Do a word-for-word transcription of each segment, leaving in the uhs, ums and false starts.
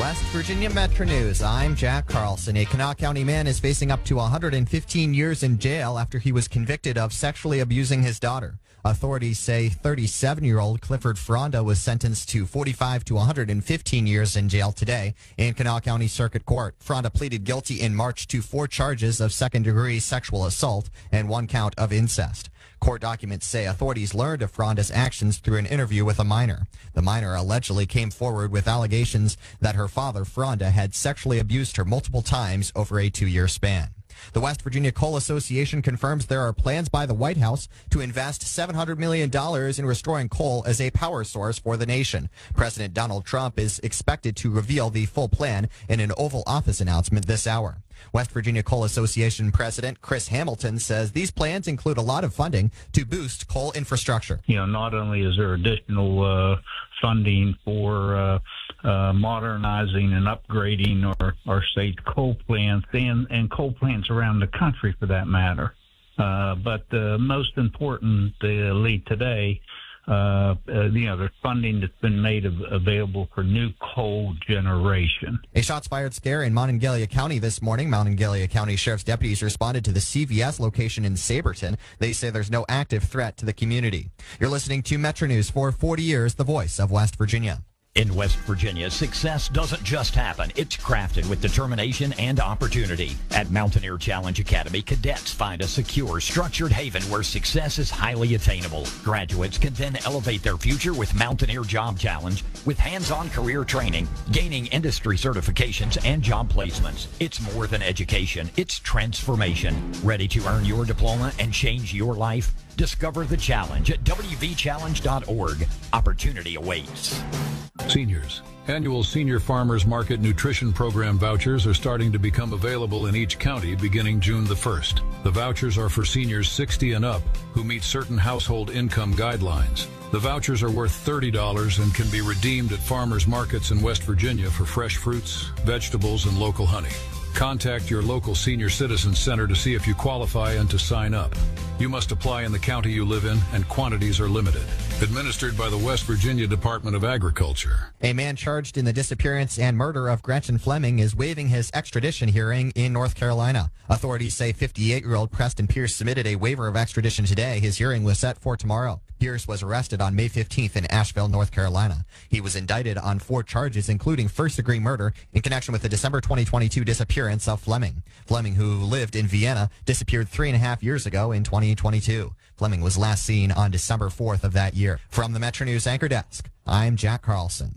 West Virginia Metro News. I'm Jack Carlson. A Kanawha County man is facing up to one hundred fifteen years in jail after he was convicted of sexually abusing his daughter. Authorities say thirty-seven-year-old Clifford Fronda was sentenced to forty-five to one hundred fifteen years in jail today in Kanawha County Circuit Court. Fronda pleaded guilty in March to four charges of second-degree sexual assault and one count of incest. Court documents say authorities learned of Fronda's actions through an interview with a minor. The minor allegedly came forward with allegations that her father, Fronda, had sexually abused her multiple times over a two-year span. The West Virginia Coal Association confirms there are plans by the White House to invest seven hundred million dollars in restoring coal as a power source for the nation. President Donald Trump is expected to reveal the full plan in an Oval Office announcement this hour. West Virginia Coal Association President Chris Hamilton says these plans include a lot of funding to boost coal infrastructure. You know, not only is there additional uh, funding for uh, uh, modernizing and upgrading our, our state coal plants and, and coal plants around the country for that matter, uh, but uh, most importantly today, Uh, uh, you know, there's funding that's been made av- available for new coal generation. A shots-fired scare in Monongalia County this morning. Monongalia County Sheriff's deputies responded to the C V S location in Saberton. They say there's no active threat to the community. You're listening to Metro News for forty years, the voice of West Virginia. In West Virginia, success doesn't just happen. It's crafted with determination and opportunity. At Mountaineer Challenge Academy, cadets find a secure, structured haven where success is highly attainable. Graduates can then elevate their future with Mountaineer Job Challenge with hands-on career training, gaining industry certifications, and job placements. It's more than education. It's transformation. Ready to earn your diploma and change your life? Discover the challenge at w v challenge dot org. Opportunity awaits. Seniors. Annual Senior Farmers Market Nutrition Program vouchers are starting to become available in each county beginning June the first. The vouchers are for seniors sixty and up who meet certain household income guidelines. The vouchers are worth thirty dollars and can be redeemed at farmers markets in West Virginia for fresh fruits, vegetables, and local honey. Contact your local Senior Citizen Center to see if you qualify and to sign up. You must apply in the county you live in, and quantities are limited. Administered by the West Virginia Department of Agriculture. A man charged in the disappearance and murder of Gretchen Fleming is waiving his extradition hearing in North Carolina. Authorities say fifty-eight-year-old Preston Pierce submitted a waiver of extradition today. His hearing was set for tomorrow. Pierce was arrested on May fifteenth in Asheville, North Carolina. He was indicted on four charges, including first-degree murder in connection with the December twenty twenty-two disappearance of Fleming. Fleming, who lived in Vienna, disappeared three and a half years ago in twenty twenty-two. Fleming was last seen on December fourth of that year. From the Metro News Anchor Desk, I'm Jack Carlson.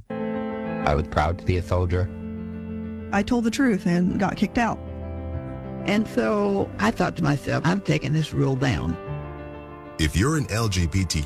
I was proud to be a soldier. I told the truth and got kicked out. And so I thought to myself, I'm taking this rule down. If you're an L G B T